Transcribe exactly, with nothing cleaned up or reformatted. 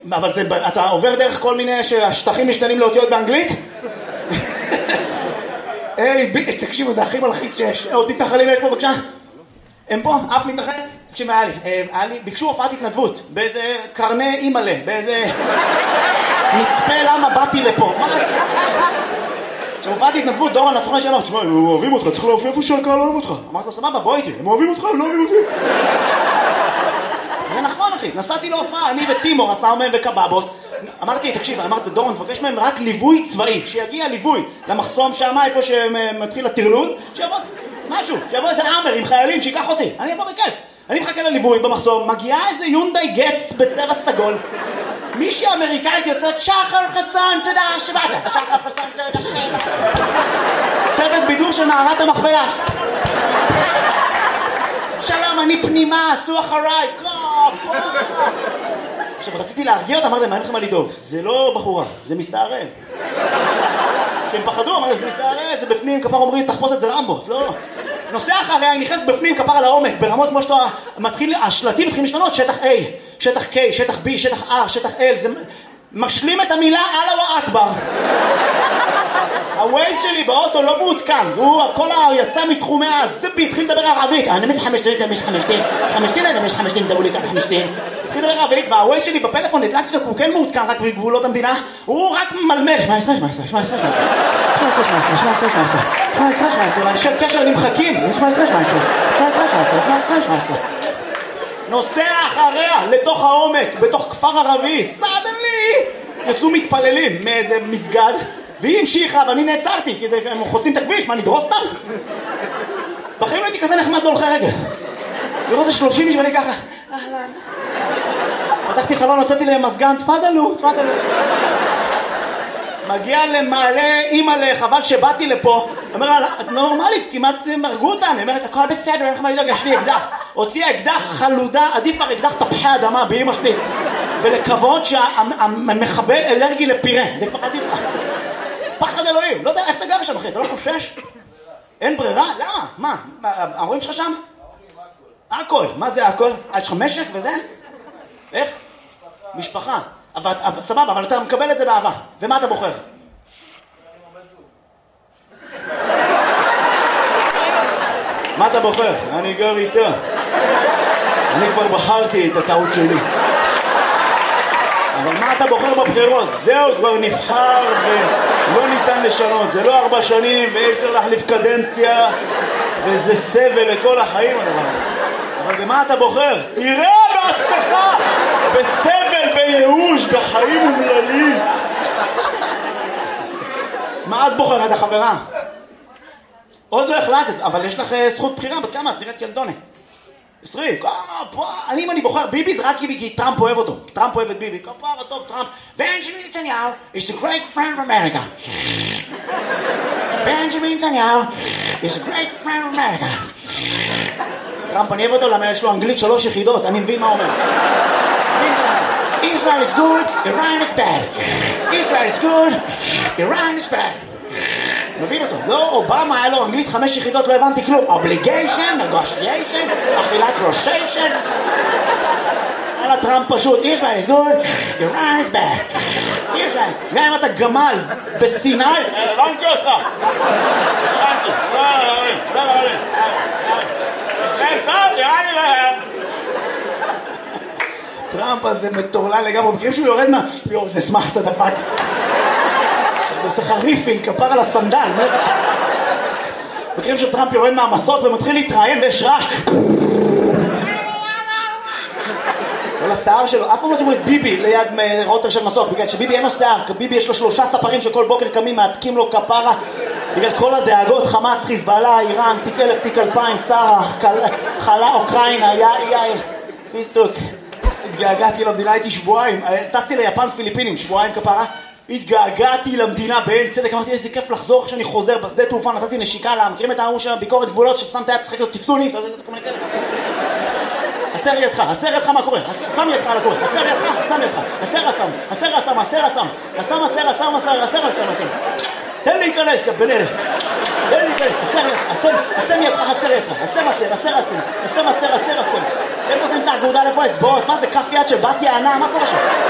אבל זה, אתה עובר דרך כל מיני שהשטחים משתנים לאותיות באנגלית? היי, תקשיבו, זה הכי מלחיץ שיש. עוד מתנחלים יש פה, בבקשה? הם פה? אף מתנחל? תקשיב, היה לי, היה לי, ביקשו הופעת התנדבות, באיזה קרני אימאלה, באיזה מצפה למה באתי לפה. מה זה? כשהופעת התנדבות, דורון הסוכן שאמר, תשמע, הם אוהבים אותך, צריך להופיע איפה שהקהל אוהב אותך. אמרתי לו, סבבה, בוא איתי, הם אוהבים אותך, הם לא אוהבים אותי. זה נכון, אחי, נסעתי להופעה, אני וטימור, עשה מהם וקבבוס. אמרתי, תקשיב, אמרתי, דורון, תבקש מהם רק ליווי צבאי, שיגיע ליווי למחסום שם, איפה שמתחיל הטרלול, שיבוא משהו, שיבוא איזה עמר עם חיילים, שיקח אותי, אני אבוא בכיף. אני מחכה לליווי במחסום, מגיעה איזה יונדאי גץ בצבע סגול, מישהי אמריקאית יוצאת, שחר חסן, תודה שבאת, שחר חסן, תודה שבאת. צוות בידור של מערת המכפלה. שלום, אני פנימה, עשו אחריי, קו, קו. עכשיו, רציתי להרגיע אותה, אמרתי להם, אין לכם מה לדאוג, זה לא בחורה, זה מסתערב. כי הם פחדו, אמרתי, זה מסתערב, זה בפנים, כפר אומרים, תחפוש את זה רמבו, לא. נוסע אחריה, אני נכנס בפנים, כפר על העומק, ברמות כמו שאתה מתחיל, השלטים מתחילים להשתנות, שטח A, שטח K, שטח B, שטח R, שטח L, זה משלים את המילה אללה אכבר. הווייז שלי באוטו לא מעודכן, הוא הכל יצא מתחומי הזיפי, התחיל לדבר ערבית, אני מזה חמשתין, חמשתין, חמשתין, חמשתין, אני מזה חמשתין, דברו לי כאן חמשתין. התחיל לדבר ערבית, והווייז שלי בפלאפון, נדלקתי אותו, הוא כן מעודכן רק בגבולות המדינה, הוא רק מלמל, שמע עשרה, שמע עשרה, שמע עשרה, שמע עשרה, שמע עשרה, שמע עשרה, שמע עשרה, שמע עשרה, שמע עשרה, שמע עשרה, ואנשי קשר נמחקים, שמע עשרה, שמע עשרה, שמע עשרה, שמע עשרה, שמע עשרה, שמע עשרה. נוסע אחריה לתוך העומק, בתוך כפר ערבי, סדנלי, יצאו מתפללים מאיזה מסגד, והיא המשיכה, ואני נעצרתי, כי הם חוצים את הכביש, מה, נדרוס אותם? בחיים לא הייתי כזה נחמד להולכי רגל. לראות את שלושים איש ואני ככה, אהלן. פתחתי חלון, הוצאתי להם מזגן, תפדלו, תפדלו. מגיע למעלה, אימא'לה, חבל שבאתי לפה. אומר לה, את נורמלית, כמעט מרגו אותם. היא אומרת, הכל בסדר, אין לך מה לדאוג, יש לי אקדח. הוציאה אקדח חלודה, עדיף כבר אקדח תפוחי אדמה באמא שלי. ולקוות שהמחבל אלרגי לפירה, זה כבר עדיף לך. פחד אלוהים, לא יודע איך אתה גר שם אחי, אתה לא חושש? אין ברירה? למה? מה? ההורים שלך שם? הכל, מה זה הכל? יש לך משק וזה? איך? משפחה. סבבה, אבל אתה מקבל את זה באהבה. ומה אתה בוחר? מה אתה בוחר? אני גר איתה. אני כבר בחרתי את הטעות שלי. אבל מה אתה בוחר בבחירות? זהו, כבר נבחר ולא ניתן לשנות. זה לא ארבע שנים ואי אפשר להחליף קדנציה וזה סבל לכל החיים הדבר. אבל במה אתה בוחר? תראה בעצמך! בסבל, בייאוש, בחיים אומללים. מה את בוחרת, החברה? עוד לא החלטת, אבל יש לך זכות בחירה, בת כמה? את נראית ילדונת. עשרים, אני אם אני בוחר ביבי זה רק כי טראמפ אוהב אותו, כי טראמפ אוהב את ביבי, כפרה טוב טראמפ. בנג'מין נתניהו is a great friend of America. בנג'מין נתניהו is a great friend of America. טראמפ אני אוהב אותו למה יש לו אנגלית שלוש יחידות, אני מבין מה אומר. Israel is good, Iran is bad. Israel is good, Iran is bad. מבין אותו, לא, אובמה היה לו אנגלית חמש יחידות, לא הבנתי כלום. Obligation, negotiation, אכילת רושיישן. על הטראמפ פשוט, Israel is good, Iran is bad. Israel, גם אם אתה גמל בסיני, הבנתי אותך. הבנתי, לא, לא, לא, לא, לא. ישראל טוב, נראה לי להם. טראמפ הזה מטורלל לגמרי, מכירים שהוא יורד מה? יור, זה שמח את הדפק. עושה חריפין, כפר על הסנדל. מכירים שטראמפ יורד מהמסות ומתחיל להתראיין ויש רעש. כל השיער שלו, אף פעם לא תראו את ביבי ליד רוטר של מסוק, בגלל שביבי אין לו שיער, ביבי יש לו שלושה ספרים שכל בוקר קמים, מעתקים לו כפרה, בגלל כל הדאגות, חמאס, חיזבאללה, איראן, תיק אלף, תיק אלפיים, שרה, חלה, אוקראינה, יאיר, פיסטוק. התגעגעתי למדינה, הייתי שבועיים, טסתי ליפן פיליפינים, שבועיים כפרה, התגעגעתי למדינה בעין צדק, אמרתי איזה כיף לחזור כשאני חוזר בשדה תעופה, נתתי נשיקה לה, מכירים את ההוא של ביקורת גבולות ששמת יד, צחק לו, תפסו לי, הסר ידך, הסר ידך מה קורה, שם ידך על הקורא, הסר ידך, שם ידך, הסר הסם, הסר הסם, הסר הסם, הסם הסר הסם, הסר הסם, הסר תן לי להיכנס, יא בן אלף, תן לי להיכנס, הסר ידך, הסם ידך, הסר ידך, הסר הסר, הסר הסם, הסם הסר, הסר הסם, איפה זה עם את האגודה לפה אצבעות? מה זה כף יד של בת יענה? מה קורה שם?